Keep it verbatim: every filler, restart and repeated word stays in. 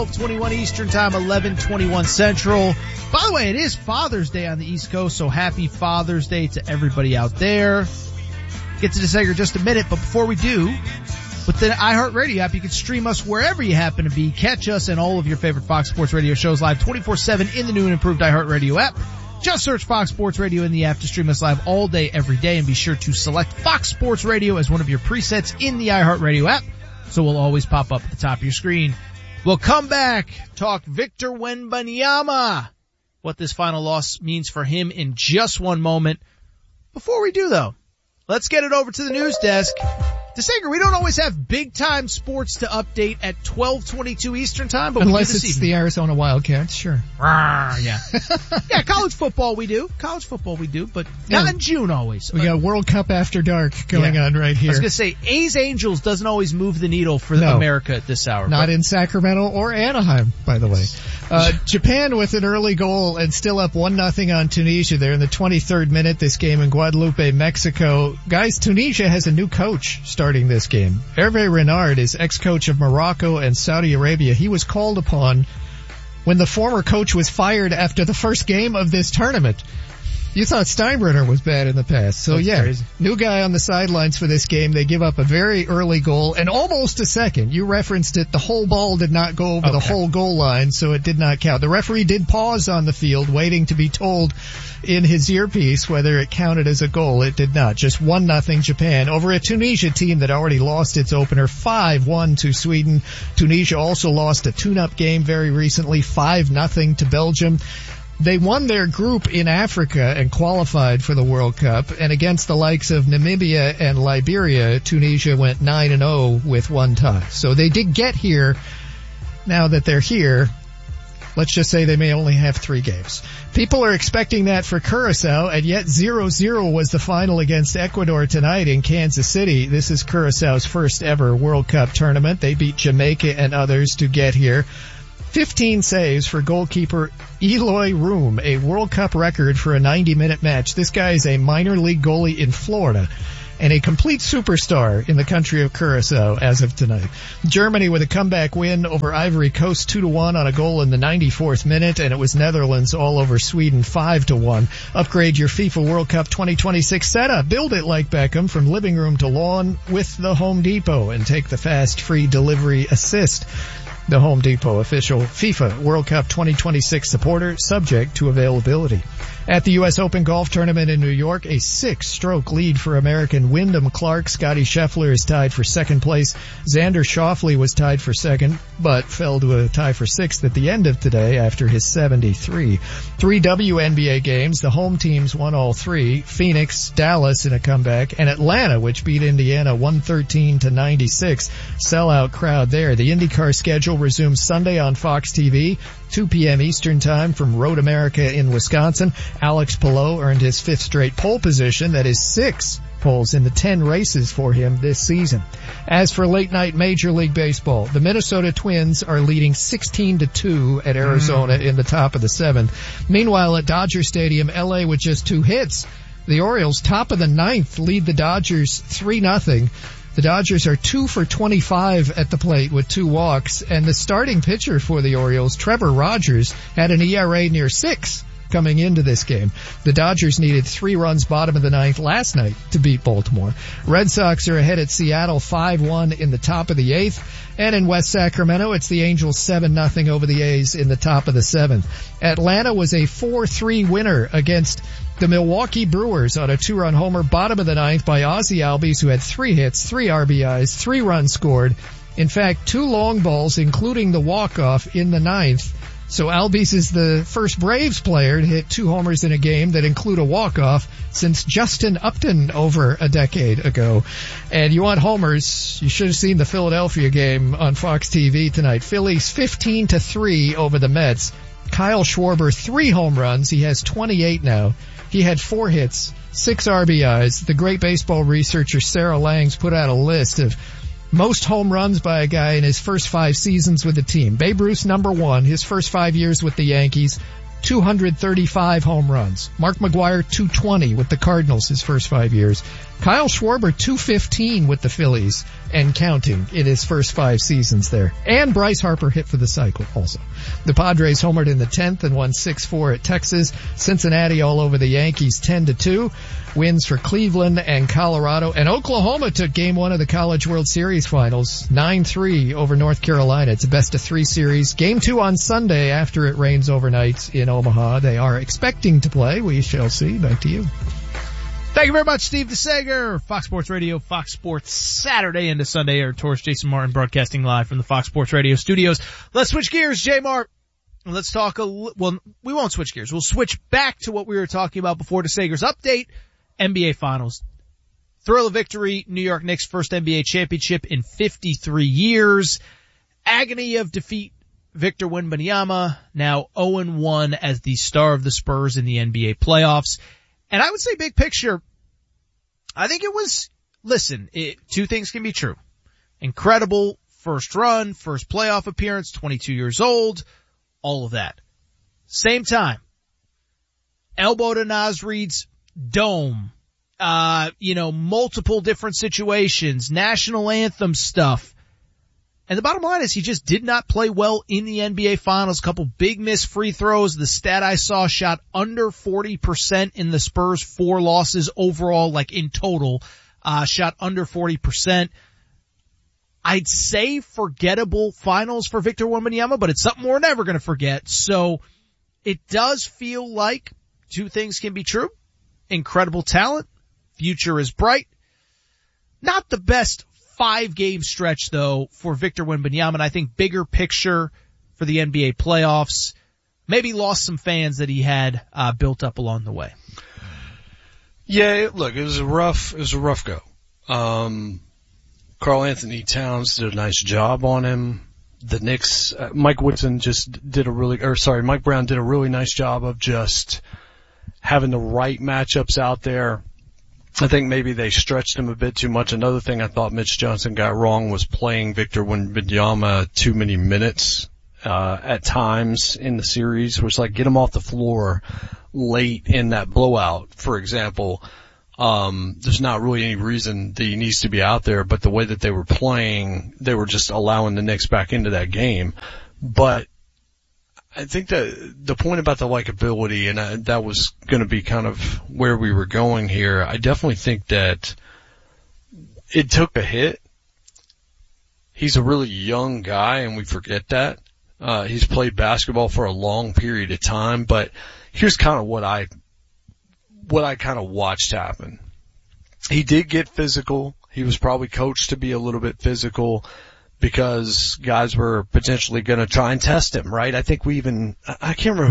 twelve twenty-one Eastern Time, eleven twenty-one Central. By the way, it is Father's Day on the East Coast, so happy Father's Day to everybody out there. Get to the segment in just a minute, but before we do, with the iHeartRadio app, you can stream us wherever you happen to be. Catch us and all of your favorite Fox Sports Radio shows live twenty-four seven in the new and improved iHeartRadio app. Just search Fox Sports Radio in the app to stream us live all day, every day, and be sure to select Fox Sports Radio as one of your presets in the iHeartRadio app, so we'll always pop up at the top of your screen. We'll come back, talk Victor Wembanyama, what this final loss means for him in just one moment. Before we do, though, let's get it over to the news desk. DeSager, we don't always have big-time sports to update at twelve twenty-two Eastern Time, but unless we do this it's evening. the Arizona Wildcats, sure. Rawr, yeah. Yeah, college football we do. College football we do, but not yeah. in June always. We got World Cup After Dark going yeah. on right here. I was going to say, A's Angels doesn't always move the needle for no. America at this hour. Not but. in Sacramento or Anaheim, by the way. Uh, Japan with an early goal and still up one nothing on Tunisia. They're in the twenty-third minute, this game in Guadalupe, Mexico. Guys, Tunisia has a new coach starting this game. Hervé Renard is ex-coach of Morocco and Saudi Arabia. He was called upon when the former coach was fired after the first game of this tournament. You thought Steinbrenner was bad in the past. So That's yeah, crazy. New guy on the sidelines for this game. They give up a very early goal and almost a second. You referenced it. The whole ball did not go over okay. the whole goal line, so it did not count. The referee did pause on the field, waiting to be told in his earpiece whether it counted as a goal. It did not. Just one nothing Japan over a Tunisia team that already lost its opener five one to Sweden. Tunisia also lost a tune-up game very recently, five nothing to Belgium. They won their group in Africa and qualified for the World Cup, and against the likes of Namibia and Liberia, Tunisia went nine and oh with one tie. So they did get here. Now that they're here, let's just say they may only have three games. People are expecting that for Curacao, and yet zero zero was the final against Ecuador tonight in Kansas City. This is Curaçao's first ever World Cup tournament. They beat Jamaica and others to get here. fifteen saves for goalkeeper Eloy Room, a World Cup record for a ninety minute match. This guy is a minor league goalie in Florida and a complete superstar in the country of Curacao as of tonight. Germany with a comeback win over Ivory Coast two to one on a goal in the ninety-fourth minute, and it was Netherlands all over Sweden five to one. Upgrade your FIFA World Cup twenty twenty-six setup. Build it like Beckham from living room to lawn with the Home Depot and take the fast free delivery assist. The Home Depot official FIFA World Cup twenty twenty-six supporter, subject to availability. At the U S Open Golf Tournament in New York, a six-stroke lead for American Wyndham Clark. Scottie Scheffler is tied for second place. Xander Schauffele was tied for second, but fell to a tie for sixth at the end of today after his seventy-three. Three W N B A games. The home teams won all three. Phoenix, Dallas in a comeback, and Atlanta, which beat Indiana one thirteen to ninety-six. Sellout crowd there. The IndyCar schedule resumes Sunday on Fox T V, two p.m. Eastern Time from Road America in Wisconsin. Alex Palou earned his fifth straight pole position. That is six poles in the ten races for him this season. As for late night Major League Baseball, the Minnesota Twins are leading sixteen to two at Arizona mm. in the top of the seventh. Meanwhile, at Dodger Stadium, L A with just two hits. The Orioles, top of the ninth, lead the Dodgers three nothing. The Dodgers are two for twenty-five at the plate with two walks, and the starting pitcher for the Orioles, Trevor Rogers, had an E R A near six coming into this game. The Dodgers needed three runs bottom of the ninth last night to beat Baltimore. Red Sox are ahead at Seattle five one in the top of the eighth. And in West Sacramento, it's the Angels seven nothing over the A's in the top of the seventh. Atlanta was a four three winner against the Milwaukee Brewers on a two-run homer bottom of the ninth by Ozzie Albies, who had three hits, three R B Is, three runs scored. In fact, two long balls, including the walk-off in the ninth. So Albies is the first Braves player to hit two homers in a game that include a walk-off since Justin Upton over a decade ago. And you want homers, you should have seen the Philadelphia game on Fox T V tonight. Phillies fifteen to three over the Mets. Kyle Schwarber, three home runs. He has twenty-eight now. He had four hits, six R B Is. The great baseball researcher Sarah Langs put out a list of most home runs by a guy in his first five seasons with the team. Babe Ruth, number one, his first five years with the Yankees, two hundred thirty-five home runs. Mark McGwire, two twenty with the Cardinals his first five years. Kyle Schwarber, two fifteen with the Phillies and counting in his first five seasons there. And Bryce Harper hit for the cycle also. The Padres homered in the tenth and won six four at Texas. Cincinnati all over the Yankees ten to two. Wins for Cleveland and Colorado. And Oklahoma took game one of the College World Series finals, nine three over North Carolina. It's a best of three series. Game two on Sunday after it rains overnight in Omaha. They are expecting to play. We shall see. Back to you. Thank you very much, Steve DeSager. Fox Sports Radio, Fox Sports Saturday into Sunday air tours. Jason Martin broadcasting live from the Fox Sports Radio studios. Let's switch gears, J Mart. Let's talk a li- well, we won't switch gears. We'll switch back to what we were talking about before DeSager's update. N B A Finals. Thrill of victory, New York Knicks' first N B A championship in fifty-three years. Agony of defeat, Victor Wembanyama, now oh and one as the star of the Spurs in the N B A playoffs. And I would say big picture, I think it was, listen, it, two things can be true. Incredible first run, first playoff appearance, twenty-two years old, all of that. Same time, elbow to Naz Reid's dome, uh, you know, multiple different situations, national anthem stuff. And the bottom line is he just did not play well in the N B A Finals. A couple big missed free throws. The stat I saw shot under forty percent in the Spurs' four losses overall, like in total, uh, shot under forty percent. I'd say forgettable finals for Victor Wembanyama, but it's something we're never going to forget. So it does feel like two things can be true. Incredible talent. Future is bright. Not the best five-game stretch, though, for Victor Wembanyama, and I think bigger picture for the N B A playoffs, maybe lost some fans that he had uh, built up along the way. Yeah, look, it was a rough, it was a rough go. Um, Karl Anthony Towns did a nice job on him. The Knicks, uh, Mike Woodson just did a really, or sorry, Mike Brown did a really nice job of just having the right matchups out there. I think maybe they stretched him a bit too much. Another thing I thought Mitch Johnson got wrong was playing Victor Wembanyama too many minutes uh at times in the series. It was like get him off the floor late in that blowout, for example. Um there's not really any reason that he needs to be out there, but the way that they were playing, they were just allowing the Knicks back into that game. But I think that the point about the likability, and I, that was going to be kind of where we were going here, I definitely think that it took a hit. He's a really young guy, and we forget that. Uh, he's played basketball for a long period of time, but here's kind of what I, what I kind of watched happen. He did get physical. He was probably coached to be a little bit physical, because guys were potentially going to try and test him, right? I think we even, I can't remember